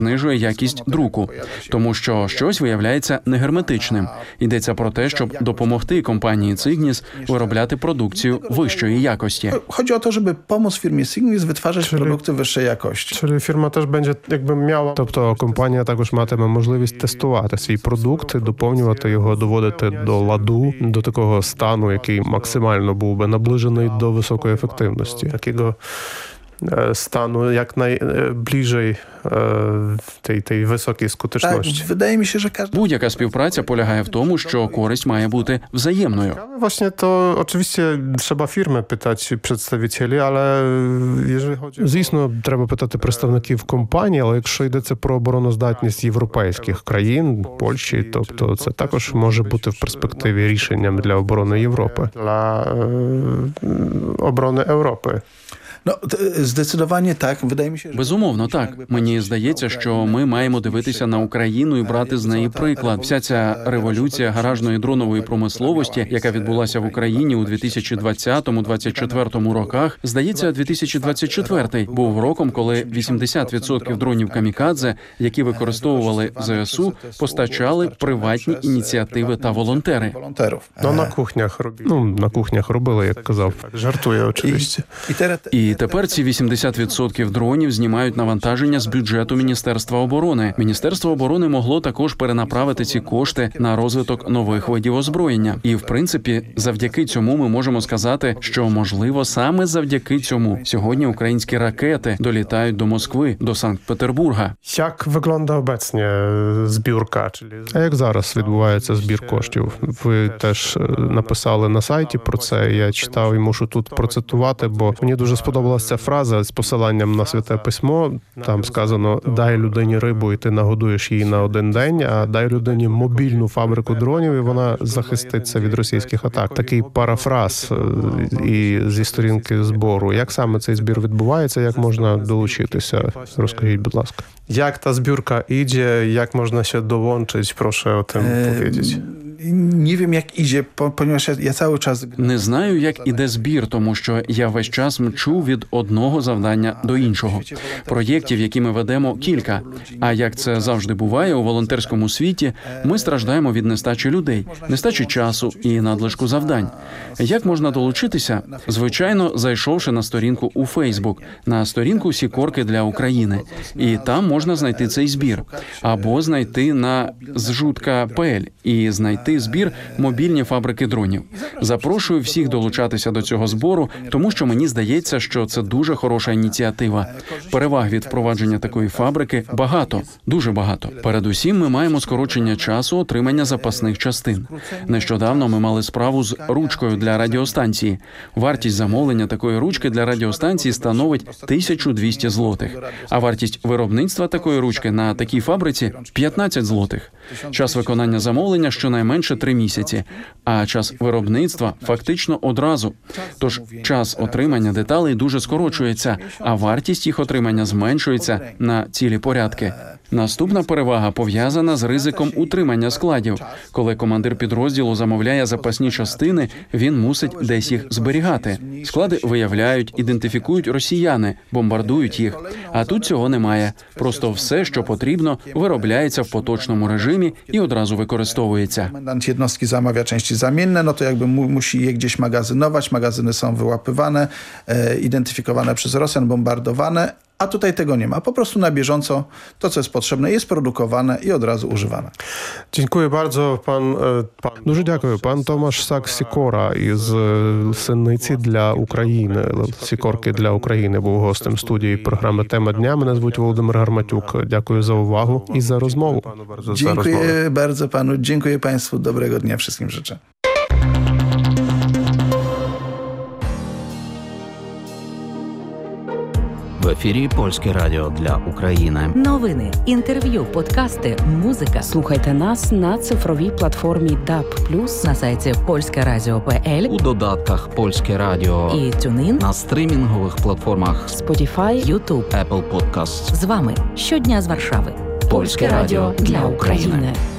знижує якість друку, тому що щось виявляється негерметичним. Йдеться про те, щоб допомогти компанії Cygnis виробляти продукцію вищої якості. Chodzi o to, żeby pomóc firmie Cygnis wytwarzać produkty wyższej jakości. Czyli firma też będzie jakby miała, тобто компанія також матиме можливість тестувати свій продукт, доповнювати його, доводити до ладу, до такого стану, який максимально був би наближений до високої ефективності. Такого стану як найближчий tej wysokiej skuteczności. Wydaje mi się, że Будь-яка співпраця полягає в тому, що користь має бути взаємною. Właśnie to oczywiście trzeba firmy pytać przedstawicieli, ale jeżeli chodzi... Звісно, треба питати представників компаній, але якщо йдеться про обороноздатність європейських країн, Польщі, тобто це також може бути в перспективі рішенням для оборони Європи. Для оборони Європи. Zdecydowanie tak. Wydaje mi się, że... Безумовно, так. Мені здається, що ми маємо дивитися на Україну і брати з неї приклад. Вся ця революція гаражної дронової промисловості, яка відбулася в Україні у 2020-2024 роках, здається, 2024 був роком, коли 80% дронів камікадзе, які використовували ЗСУ, постачали приватні ініціативи та волонтери. На кухнях робили, як казав. Жартує, очевидно. І тепер ці 80% дронів знімають навантаження з бюджету Міністерства оборони. Міністерство оборони могло також перенаправити ці кошти на розвиток нових видів озброєння. І, в принципі, завдяки цьому ми можемо сказати, що, можливо, саме завдяки цьому сьогодні українські ракети долітають до Москви, до Санкт-Петербурга. Як виглядає обecnie збірка? А як зараз відбувається збір коштів? Ви теж написали на сайті про це, я читав і мушу тут процитувати, бо мені дуже сподобалася ця фраза з посиланням на Святе Письмо. Там сказано: дай людині рибу, і ти нагодуєш її на один день, а дай людині мобільну фабрику дронів, і вона захиститься від російських атак. Такий парафраз і зі сторінки збору. Як саме цей збір відбувається, як можна долучитися? Розкажіть, будь ласка. Як та збірка іде, як можна ще долучитися? Прошу о тим powiedzieć. Nie wiem, jak idzie, ponieważ ja cały czas... Не знаю, як іде збір, тому що я весь час мчу від одного завдання до іншого. Проєктів, які ми ведемо, кілька. А як це завжди буває у волонтерському світі, ми страждаємо від нестачі людей, нестачі часу і надлишку завдань. Як можна долучитися? Звичайно, зайшовши на сторінку у Facebook, на сторінку «Сікорки для України». І там можна знайти цей збір. Або знайти на zrzutka.pl і знайти збір «Мобільні фабрики дронів». Запрошую всіх долучатися до цього збору, тому що мені здається, що це дуже хороша ініціатива. Переваг від впровадження такої фабрики багато, дуже багато. Передусім, ми маємо скорочення часу отримання запасних частин. Нещодавно ми мали справу з ручкою для радіостанції. Вартість замовлення такої ручки для радіостанції становить 1200 злотих. А вартість виробництва такої ручки на такій фабриці – 15 злотих. Час виконання замовлення щонайменше 3 місяці, а час виробництва фактично одразу. Тож час отримання деталей дуже скорочується, а вартість їх отримання зменшується на цілі порядки. Наступна перевага пов'язана з ризиком утримання складів. Коли командир підрозділу замовляє запасні частини, він мусить десь їх зберігати. Склади виявляють, ідентифікують росіяни, бомбардують їх. А тут цього немає. Просто все, що потрібно, виробляється в поточному режимі і одразу використовується. Komendant jednostki zamawia części zamienne, no to jakby musi je gdzieś magazynować. Magazyny są wyłapywane, identyfikowane przez Rosjan, bombardowane. A tutaj tego nie ma. Po prostu na bieżąco to, co jest potrzebne, jest produkowane i od razu używane. Dziękuję bardzo. Дуже дякую. Пан Томаш Сак-Сікора із Синиці для України. Сікорки для України був гостем студії програми «Тема дня». Мене звуть Володимир Гарматюк. Дякую за увагу і за розмову. Dziękuję bardzo panu. Dziękuję państwu. Dobrego dnia wszystkim życzę. В ефірі Польське радіо для України. Новини, інтерв'ю, подкасти, музика. Слухайте нас на цифровій платформі DAB+, на сайті polskeradio.pl, у додатках Польське радіо і TuneIn, на стрімінгових платформах Spotify, YouTube, Apple Podcasts. З вами щодня з Варшави. Польське радіо для України.